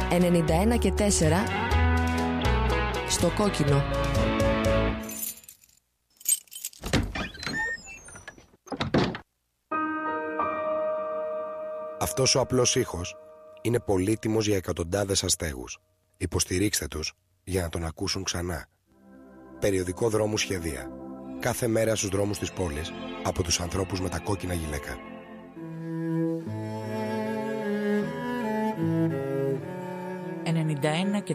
91 και 4 στο κόκκινο. Αυτός ο απλός ήχος είναι πολύτιμος για εκατοντάδες αστέγους. Υποστηρίξτε τους για να τον ακούσουν ξανά. Περιοδικό Δρόμου Σχεδία. Κάθε μέρα στους δρόμους της πόλης από τους ανθρώπους με τα κόκκινα γυλαίκα. «91 και